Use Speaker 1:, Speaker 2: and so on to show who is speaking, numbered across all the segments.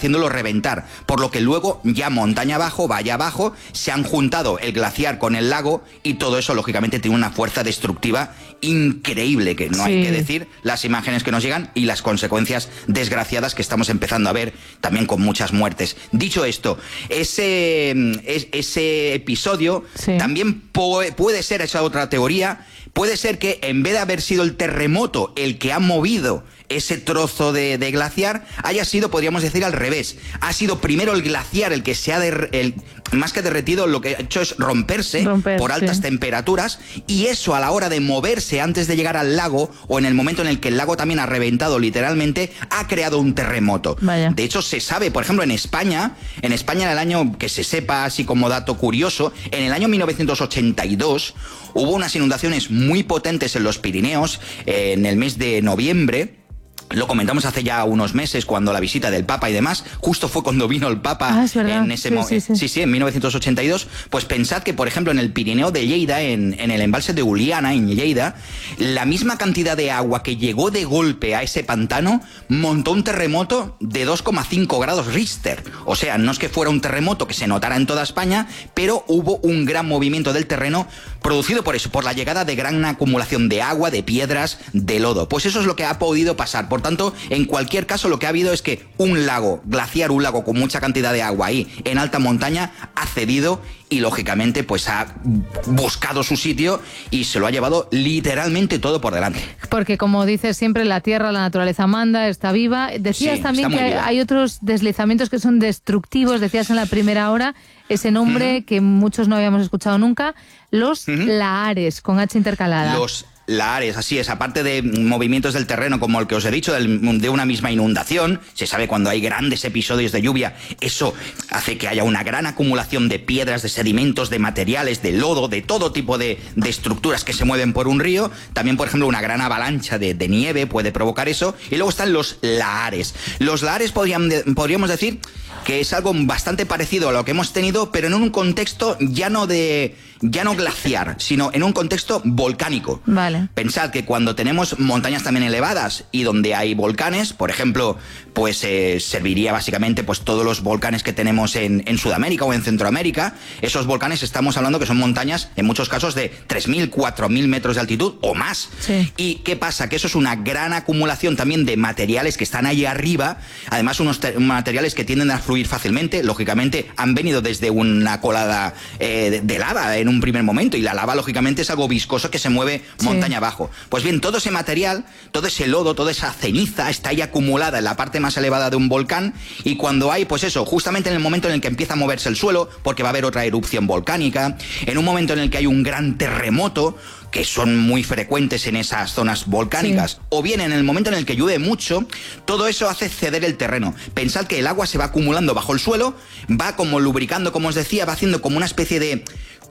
Speaker 1: haciéndolo reventar, por lo que luego ya montaña abajo, valla abajo, se han juntado el glaciar con el lago y todo eso lógicamente tiene una fuerza destructiva increíble, que no hay que decir, las imágenes que nos llegan y las consecuencias desgraciadas que estamos empezando a ver, también con muchas muertes. Dicho esto, ese episodio también puede ser, esa otra teoría, puede ser que en vez de haber sido el terremoto el que ha movido ese trozo de glaciar, haya sido, podríamos decir, al revés. Ha sido primero el glaciar el que se ha más que derretido, lo que ha hecho es romperse por altas temperaturas, y eso a la hora de moverse antes de llegar al lago, o en el momento en el que el lago también ha reventado literalmente, ha creado un terremoto.
Speaker 2: Vaya.
Speaker 1: De hecho, se sabe, por ejemplo, en España en el año, que se sepa así como dato curioso, en el año 1982 hubo unas inundaciones muy potentes en los Pirineos, en el mes de noviembre. Lo comentamos hace ya unos meses, cuando la visita del Papa y demás, justo fue cuando vino el Papa en ese momento. Sí, en 1982. Pues pensad que, por ejemplo, en el Pirineo de Lleida, en el embalse de Uliana, en Lleida, la misma cantidad de agua que llegó de golpe a ese pantano montó un terremoto de 2,5 grados Richter. O sea, no es que fuera un terremoto que se notara en toda España, pero hubo un gran movimiento del terreno producido por eso, por la llegada de gran acumulación de agua, de piedras, de lodo. Pues eso es lo que ha podido pasar. Por tanto, en cualquier caso, lo que ha habido es que un lago glaciar, un lago con mucha cantidad de agua ahí en alta montaña, ha cedido y lógicamente pues ha buscado su sitio y se lo ha llevado literalmente todo por delante.
Speaker 2: Porque, como dices siempre, la tierra, la naturaleza manda, está viva. Decías también que hay otros deslizamientos que son destructivos. Decías en la primera hora ese nombre que muchos no habíamos escuchado nunca, los lahares, con H intercalada.
Speaker 1: Los lahares, así es, aparte de movimientos del terreno como el que os he dicho, de una misma inundación, se sabe cuando hay grandes episodios de lluvia, eso hace que haya una gran acumulación de piedras, de sedimentos, de materiales, de lodo, de todo tipo de estructuras que se mueven por un río. También, por ejemplo, una gran avalancha de nieve puede provocar eso. Y luego están los lahares. Los lahares podríamos decir que es algo bastante parecido a lo que hemos tenido, pero en un contexto ya no glaciar, sino en un contexto volcánico.
Speaker 2: Vale.
Speaker 1: Pensad que cuando tenemos montañas también elevadas y donde hay volcanes, por ejemplo, pues serviría básicamente pues todos los volcanes que tenemos en Sudamérica o en Centroamérica. Esos volcanes estamos hablando que son montañas en muchos casos de 3.000, 4.000 metros de altitud o más.
Speaker 2: Sí.
Speaker 1: ¿Y qué pasa? Que eso es una gran acumulación también de materiales que están ahí arriba, además unos materiales que tienden a fluir fácilmente. Lógicamente han venido desde una colada de lava en un primer momento, y la lava lógicamente es algo viscoso que se mueve montaña abajo. Pues bien, todo ese material, todo ese lodo, toda esa ceniza está ahí acumulada en la parte más elevada de un volcán, y cuando hay, pues eso, justamente en el momento en el que empieza a moverse el suelo, porque va a haber otra erupción volcánica, en un momento en el que hay un gran terremoto, que son muy frecuentes en esas zonas volcánicas, o bien en el momento en el que llueve mucho, todo eso hace ceder el terreno. Pensad que el agua se va acumulando bajo el suelo, va como lubricando, como os decía, va haciendo como una especie de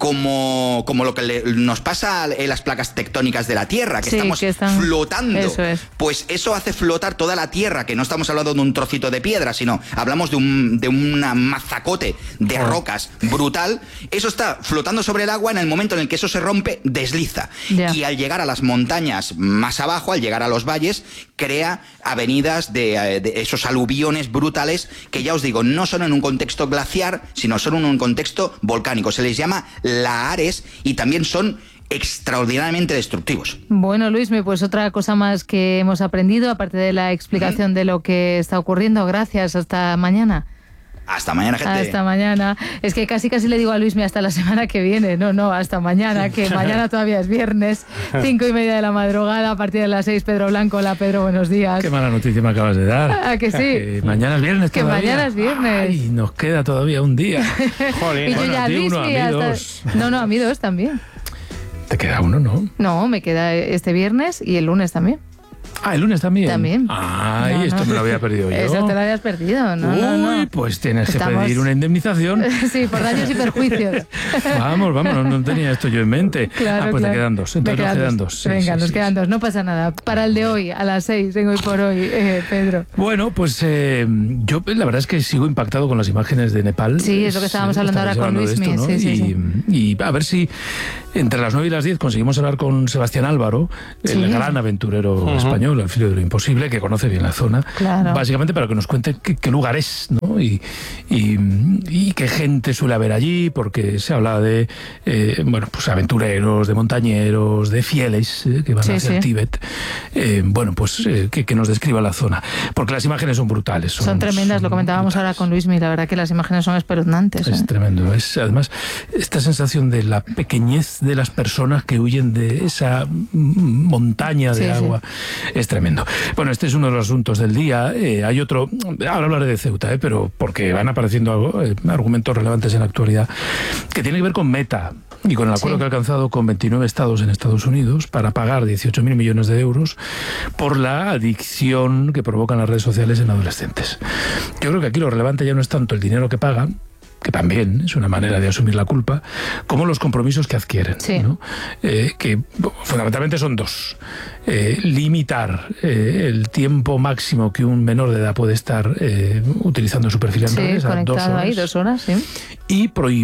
Speaker 1: como lo que nos pasa en las placas tectónicas de la Tierra, que estamos flotando.
Speaker 2: Eso es.
Speaker 1: Pues eso hace flotar toda la Tierra, que no estamos hablando de un trocito de piedra, sino hablamos de un mazacote de rocas brutal. Eso está flotando sobre el agua. En el momento en el que eso se rompe, desliza. Y al llegar a las montañas más abajo, al llegar a los valles, crea avenidas de esos aluviones brutales que, ya os digo, no son en un contexto glaciar, sino son en un contexto volcánico. Se les llama lahares y también son extraordinariamente destructivos.
Speaker 2: Bueno, Luismi, pues otra cosa más que hemos aprendido, aparte de la explicación de lo que está ocurriendo. Gracias, hasta mañana.
Speaker 1: Hasta mañana, gente.
Speaker 2: Hasta mañana. Es que casi le digo a Luismi hasta la semana que viene. No, hasta mañana, que mañana todavía es viernes, 5:30 de la madrugada, a partir de las 6. Pedro Blanco, hola Pedro, buenos días.
Speaker 3: Qué mala noticia me acabas de dar.
Speaker 2: ¿A que sí?
Speaker 3: Que mañana es viernes todavía.
Speaker 2: Que mañana es viernes.
Speaker 3: Ay, nos queda todavía un día.
Speaker 2: Joder. Y yo ya, Luismi,
Speaker 3: dos.
Speaker 2: No, a mí 2 también.
Speaker 3: ¿Te queda uno, no?
Speaker 2: No, me queda este viernes y el lunes también.
Speaker 3: Ah, ¿el lunes también?
Speaker 2: También.
Speaker 3: Ay, esto me lo había perdido yo.
Speaker 2: Eso te lo habías perdido,
Speaker 3: Uy, pues tienes que pedir una indemnización.
Speaker 2: Sí, por daños y perjuicios.
Speaker 3: Vamos, no tenía esto yo en mente.
Speaker 2: Claro,
Speaker 3: pues te quedan 2. Entonces nos quedan 2.
Speaker 2: Venga, nos quedan 2, no pasa nada. Para el de hoy, a las 6, vengo hoy por hoy, Pedro.
Speaker 3: Bueno, pues yo la verdad es que sigo impactado con las imágenes de Nepal.
Speaker 2: Sí, es lo que estábamos hablando ahora con Luismi. ¿No? Sí.
Speaker 3: Y a ver si entre las 9 y las 10 conseguimos hablar con Sebastián Álvaro, el gran aventurero español. español, al filo de lo imposible, que conoce bien la zona, básicamente para que nos cuente qué lugar es, ¿no? Y qué gente suele haber allí, porque se habla de pues aventureros, de montañeros, de fieles que van hacia el Tíbet. Que nos describa la zona, porque las imágenes son brutales.
Speaker 2: Son tremendas, lo comentábamos ahora con Luismi, la verdad que las imágenes son espeluznantes.
Speaker 3: Es tremendo. Es además esta sensación de la pequeñez de las personas que huyen de esa montaña de agua. Es tremendo. Bueno, este es uno de los asuntos del día. Hay otro, ahora hablaré de Ceuta, pero porque van apareciendo argumentos relevantes en la actualidad, que tiene que ver con Meta y con el acuerdo que ha alcanzado con 29 estados en Estados Unidos para pagar 18.000 millones de euros por la adicción que provocan las redes sociales en adolescentes. Yo creo que aquí lo relevante ya no es tanto el dinero que pagan, que también es una manera de asumir la culpa, como los compromisos que adquieren, ¿no? Que fundamentalmente son dos. Limitar el tiempo máximo que un menor de edad puede estar utilizando su perfil en redes a 2 horas.
Speaker 2: Ahí, 2 horas,
Speaker 3: y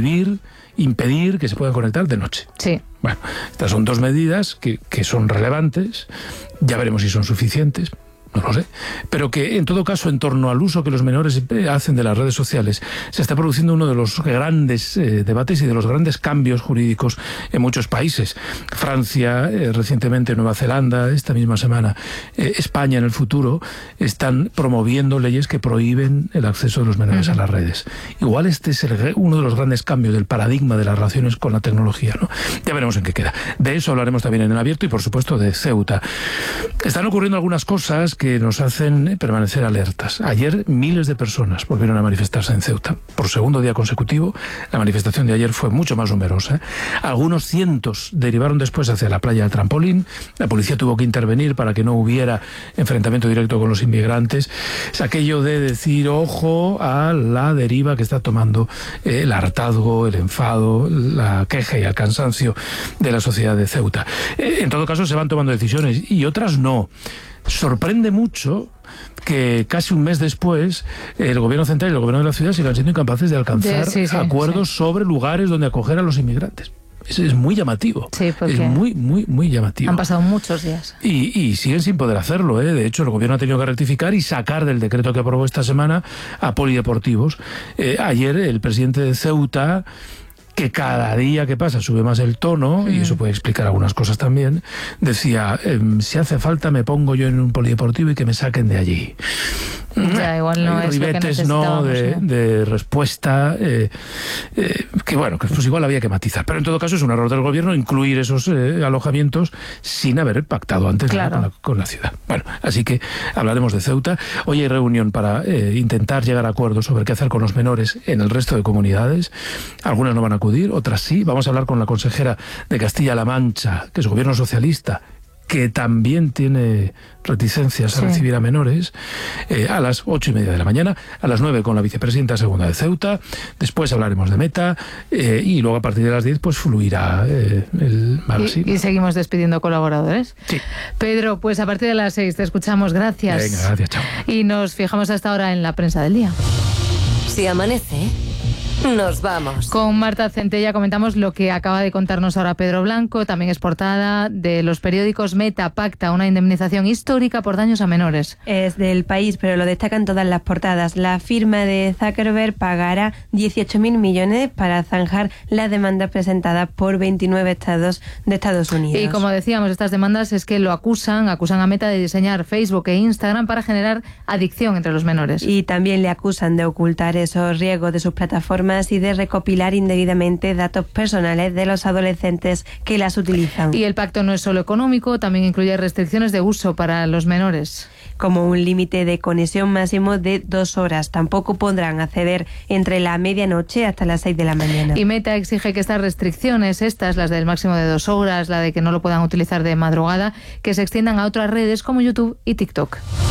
Speaker 3: impedir que se puedan conectar de noche. Bueno, estas son dos medidas que son relevantes, ya veremos si son suficientes. No lo sé, pero que en todo caso, en torno al uso que los menores hacen de las redes sociales, se está produciendo uno de los grandes debates y de los grandes cambios jurídicos en muchos países. Francia, recientemente Nueva Zelanda, esta misma semana España en el futuro, están promoviendo leyes que prohíben el acceso de los menores a las redes. Igual este es uno de los grandes cambios del paradigma de las relaciones con la tecnología, ¿no? Ya veremos en qué queda. De eso hablaremos también en el abierto y por supuesto de Ceuta. Están ocurriendo algunas cosas que nos hacen permanecer alertas. Ayer miles de personas volvieron a manifestarse en Ceuta. Por segundo día consecutivo, la manifestación de ayer fue mucho más numerosa. Algunos cientos derivaron después hacia la playa del Trampolín. La policía tuvo que intervenir para que no hubiera enfrentamiento directo con los inmigrantes. Es aquello de decir ojo a la deriva que está tomando el hartazgo, el enfado, la queja y el cansancio de la sociedad de Ceuta. En todo caso, se van tomando decisiones y otras no. Sorprende mucho que casi un mes después el gobierno central y el gobierno de la ciudad sigan siendo incapaces de alcanzar acuerdos sobre lugares donde acoger a los inmigrantes. Es muy llamativo. Es muy llamativo.
Speaker 2: Han pasado muchos días.
Speaker 3: Y siguen sin poder hacerlo, ¿eh? De hecho, el gobierno ha tenido que rectificar y sacar del decreto que aprobó esta semana a polideportivos. Ayer el presidente de Ceuta, que cada día que pasa sube más el tono, y eso puede explicar algunas cosas también, decía, si hace falta me pongo yo en un polideportivo y que me saquen de allí.
Speaker 2: Ya, igual no es
Speaker 3: ribetes,
Speaker 2: lo que
Speaker 3: de respuesta, que bueno, que pues igual había que matizar. Pero en todo caso es un error del gobierno incluir esos alojamientos sin haber pactado antes con la ciudad. Bueno, así que hablaremos de Ceuta. Hoy hay reunión para intentar llegar a acuerdos sobre qué hacer con los menores en el resto de comunidades. Algunas no van a acudir, otras sí. Vamos a hablar con la consejera de Castilla-La Mancha, que es gobierno socialista, que también tiene reticencias a recibir a menores, a las 8:30 de la mañana, a las 9 con la vicepresidenta segunda de Ceuta, después hablaremos de Meta, y luego a partir de las 10 pues fluirá el Marasí.
Speaker 2: Y seguimos despidiendo colaboradores.
Speaker 3: Sí.
Speaker 2: Pedro, pues a partir de las 6 te escuchamos, gracias.
Speaker 3: Venga, gracias, chao.
Speaker 2: Y nos fijamos hasta ahora en la prensa del día.
Speaker 4: Si amanece, nos vamos.
Speaker 2: Con Marta Centella comentamos lo que acaba de contarnos ahora Pedro Blanco. También es portada de los periódicos. Meta pacta una indemnización histórica por daños a menores.
Speaker 5: Es del País, pero lo destacan todas las portadas. La firma de Zuckerberg pagará 18.000 millones para zanjar las demandas presentadas por 29 estados de Estados Unidos.
Speaker 2: Y como decíamos, estas demandas es que lo acusan a Meta de diseñar Facebook e Instagram para generar adicción entre los menores.
Speaker 5: Y también le acusan de ocultar esos riesgos de sus plataformas y de recopilar indebidamente datos personales de los adolescentes que las utilizan.
Speaker 2: Y el pacto no es solo económico, también incluye restricciones de uso para los menores.
Speaker 5: Como un límite de conexión máximo de 2 horas. Tampoco podrán acceder entre la medianoche hasta las 6 de la mañana.
Speaker 2: Y Meta exige que estas restricciones, las del máximo de 2 horas, la de que no lo puedan utilizar de madrugada, que se extiendan a otras redes como YouTube y TikTok.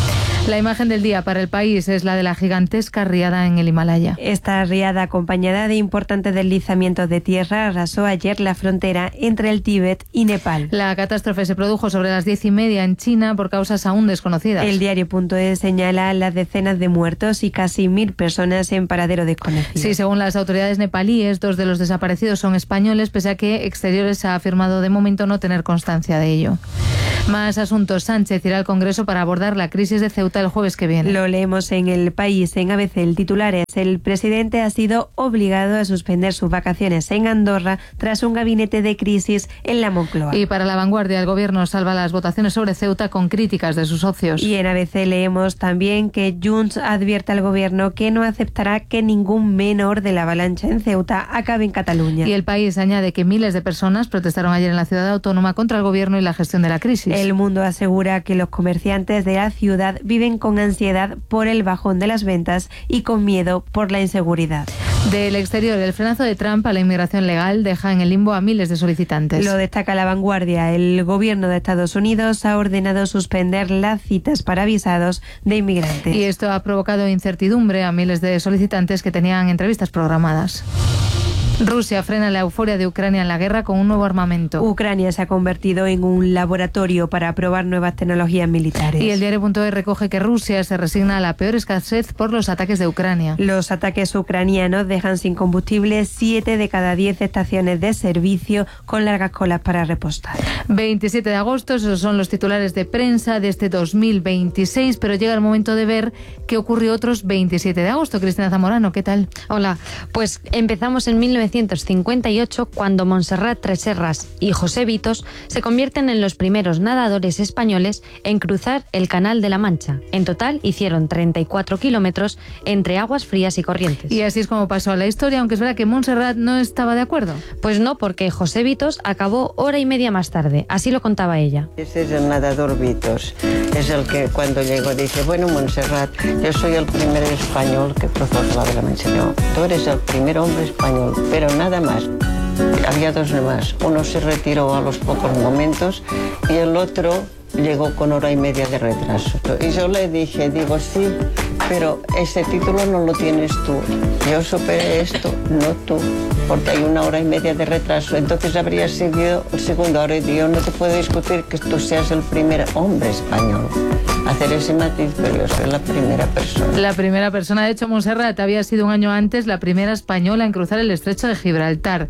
Speaker 2: La imagen del día para El País es la de la gigantesca riada en el Himalaya.
Speaker 5: Esta riada, acompañada de importantes deslizamientos de tierra, arrasó ayer la frontera entre el Tíbet y Nepal.
Speaker 2: La catástrofe se produjo sobre las 10:30 en China por causas aún desconocidas.
Speaker 5: El diario.es señala las decenas de muertos y casi 1.000 personas en paradero desconocido.
Speaker 2: Sí, según las autoridades nepalíes, 2 de los desaparecidos son españoles, pese a que Exteriores ha afirmado de momento no tener constancia de ello. Más asuntos. Sánchez irá al Congreso para abordar la crisis de Ceuta el jueves que viene.
Speaker 5: Lo leemos en El País, en ABC. El titular es: el presidente ha sido obligado a suspender sus vacaciones en Andorra tras un gabinete de crisis en la Moncloa.
Speaker 2: Y para La Vanguardia, el gobierno salva las votaciones sobre Ceuta con críticas de sus socios.
Speaker 5: Y en ABC leemos también que Junts advierte al gobierno que no aceptará que ningún menor de la avalancha en Ceuta acabe en Cataluña.
Speaker 2: Y El País añade que miles de personas protestaron ayer en la ciudad autónoma contra el gobierno y la gestión de la crisis.
Speaker 5: El Mundo asegura que los comerciantes de la ciudad viven con ansiedad por el bajón de las ventas y con miedo por la inseguridad.
Speaker 2: Del Exterior, el frenazo de Trump a la inmigración legal deja en el limbo a miles de solicitantes.
Speaker 5: Lo destaca La Vanguardia. El gobierno de Estados Unidos ha ordenado suspender las citas para visados de inmigrantes.
Speaker 2: Y esto ha provocado incertidumbre a miles de solicitantes que tenían entrevistas programadas. Rusia frena la euforia de Ucrania en la guerra con un nuevo armamento.
Speaker 5: Ucrania se ha convertido en un laboratorio para probar nuevas tecnologías militares.
Speaker 2: Y el diario.es recoge que Rusia se resigna a la peor escasez por los ataques de Ucrania.
Speaker 5: Los ataques ucranianos dejan sin combustible 7 de cada 10 estaciones de servicio con largas colas para repostar.
Speaker 2: 27 de agosto, esos son los titulares de prensa de este 2026, pero llega el momento de ver qué ocurrió otros 27 de agosto. Cristina Zamorano, ¿qué tal?
Speaker 6: Hola, pues empezamos en 1958, cuando Montserrat Tresserras y José Vitos se convierten en los primeros nadadores españoles en cruzar el Canal de la Mancha. En total hicieron 34 kilómetros entre aguas frías y corrientes.
Speaker 2: Y así es como pasó a la historia, aunque es verdad que Montserrat no estaba de acuerdo.
Speaker 6: Pues no, porque José Vitos acabó hora y media más tarde. Así lo contaba ella.
Speaker 7: Ese es el nadador Vitos. Es el que cuando llegó dice: bueno, Montserrat, yo soy el primer español que cruzó el Canal de la Mancha. No, tú eres el primer hombre español, pero nada más. Había 2 más. Uno se retiró a los pocos momentos y el otro llegó con hora y media de retraso. Y yo le dije, digo, sí, pero ese título no lo tienes tú. Yo superé esto, no tú, porque hay 1 hora y media de retraso. Entonces habría seguido el segundo. Ahora yo no te puedo discutir que tú seas el primer hombre español a hacer ese matiz, pero yo soy la primera persona.
Speaker 2: La primera persona, de hecho, Montserrat había sido un año antes la primera española en cruzar el estrecho de Gibraltar.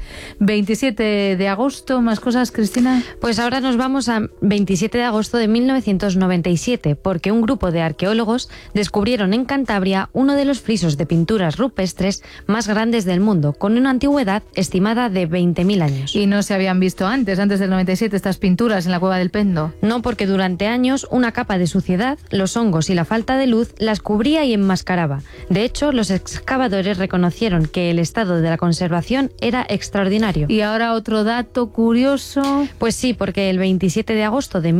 Speaker 2: 27 de agosto, ¿más cosas, Cristina?
Speaker 6: Pues ahora nos vamos a 27 de agosto de 1997, porque un grupo de arqueólogos descubrieron en Cantabria uno de los frisos de pinturas rupestres más grandes del mundo, con una antigüedad estimada de 20.000 años.
Speaker 2: Y no se habían visto antes del 97, estas pinturas en la Cueva del Pendo.
Speaker 6: No, porque durante años una capa de suciedad, los hongos y la falta de luz las cubría y enmascaraba. De hecho, los excavadores reconocieron que el estado de la conservación era extraordinario.
Speaker 2: Y ahora otro dato curioso.
Speaker 6: Pues sí, porque el 27 de agosto de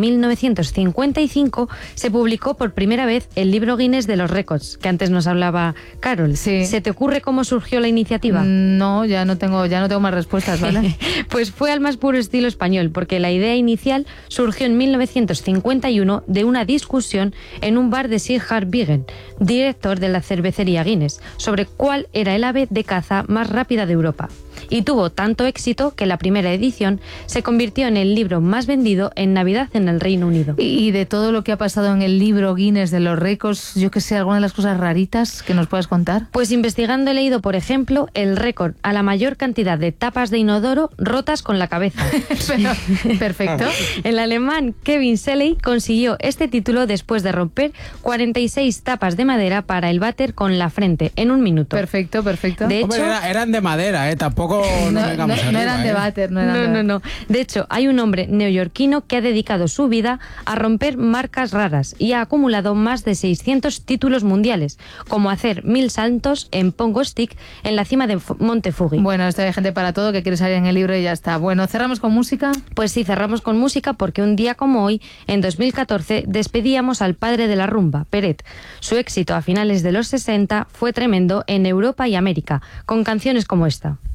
Speaker 6: 1955 se publicó por primera vez el libro Guinness de los récords, que antes nos hablaba Carol.
Speaker 2: Sí.
Speaker 6: ¿Se te ocurre cómo surgió la iniciativa?
Speaker 2: No, ya no tengo más respuestas, ¿vale?
Speaker 6: Pues fue al más puro estilo español, porque la idea inicial surgió en 1951 de una discusión en un bar de Sir Harbigen, director de la cervecería Guinness, sobre cuál era el ave de caza más rápida de Europa. Y tuvo tanto éxito que la primera edición se convirtió en el libro más vendido en Navidad en el Reino Unido.
Speaker 2: Y de todo lo que ha pasado en el libro Guinness de los récords, yo que sé, ¿alguna de las cosas raritas que nos puedas contar?
Speaker 6: Pues investigando he leído, por ejemplo, el récord a la mayor cantidad de tapas de inodoro rotas con la cabeza.
Speaker 2: Perfecto.
Speaker 6: El alemán Kevin Shelley consiguió este título después de romper 46 tapas de madera para el váter con la frente en 1 minuto.
Speaker 2: Perfecto.
Speaker 6: De hecho,
Speaker 8: eran de madera, tampoco
Speaker 2: no eran de váter,
Speaker 6: no. De hecho, hay un hombre neoyorquino que ha dedicado su vida a romper marcas raras y ha acumulado más de 600 títulos mundiales, como hacer 1000 saltos en Pongo Stick en la cima de Monte Fuji.
Speaker 2: Bueno, esto hay gente para todo que quiere salir en el libro y ya está. Bueno, ¿cerramos con música?
Speaker 6: Pues sí, cerramos con música porque un día como hoy, en 2014, despedíamos al padre de la rumba, Peret. Su éxito a finales de los 60 fue tremendo en Europa y América, con canciones como esta.